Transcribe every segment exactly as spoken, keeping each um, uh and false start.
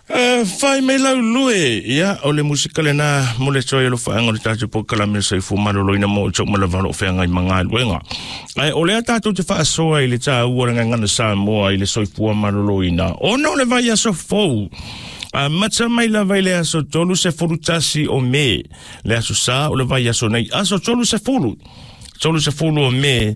Fai me lau lue, ia, o le musika le na mole toi lo whaanga le tātou po kalame sa i fu maroloina mo chok ma le valo whaanga i mga luenga. Ai, o lea tātou te wha soa i le tā ua nga ngana sa moa i le soifua maroloina. O no le vai aso fau. Uh, Matsa mai la vai le aso tolu se furu tasi o me. Le aso sa o le vai aso nei. Aso tolu se furu. Tolu se furu o me.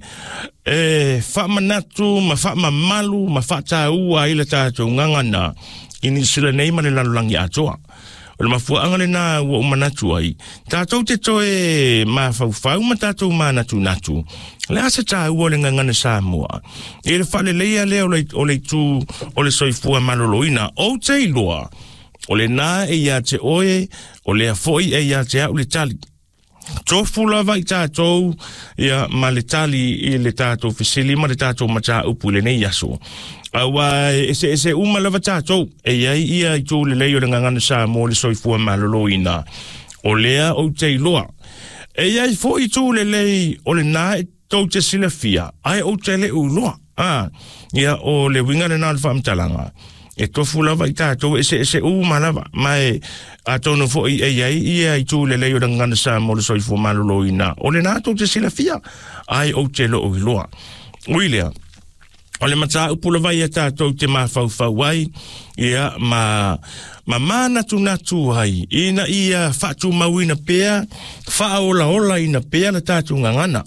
E, wha manatu, ma wha mamalu, ma wha tā ua i le tātou ngangana. Ini sila nei ma le lalulangi atoa. O le mafua anga le nā ua umanatu ai. Tātou te toe ma whauwhau ma tātou ma natu natu. Le asa tā ua le ngangana Samoa. E le whale leia lea o le tū o le soifua maloloina. O te iloa. O le nā e ia te oe, o le afoi e ia te au le tali. Tofu lava i tātou ia ma le tali i le tātou fisili ma le tātou mata upu le nei aso. Awa ese ese uma lava tātou e iai ia i tū le leo le ngangana sa mo le soifua maloloina. O lea o te iloa. E iai fo i tū le lei o le nā e tau te silafia. Ai o te le uloa. Ah, ia o le winga le nā le whaamtalanga. E tofu lava i tātou ese ese uma lava. Mai a tono fo i e iai ia i tū le leo le ngangana sa mo le soifua maloloina. O le nā tau te silafia. Ai o te lo uloa. Uilea. O le mata upula vai a tātou te mawhauwhau ai, ia ma, ma mānatu natu ai, ina ia whatu mau ina pēa, whaola ola ina pēa na tātou ngangana,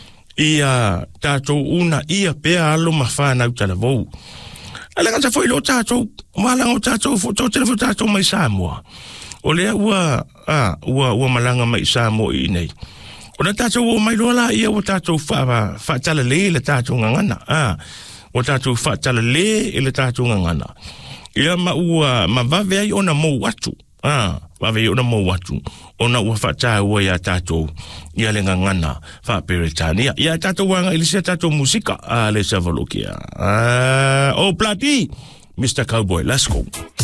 ia tātou una ia pēa alo ma whanau tala vau. Ala ngata fo ilo tātou, malanga o tātou, tō telefo tātou mai Samoa. O lea ua, ah, ua, ua malanga mai Samoa i nei. O na tātou o mai lola ia o tātou whaatala le le tātou ngangana, ah, o tātou whaatala le e le tātou ngangana. Ia ma ua, ma vave ai ona mou watu. Ah, vave ai ona mou watu. Ona ua whaataa ua ia tātou. Ia le ngangana, whaaperetania. Ia tātou wanga ilisia tātou musika. Ah, le savalokia. Ah, oh, Plati, Mister Cowboy, let's go.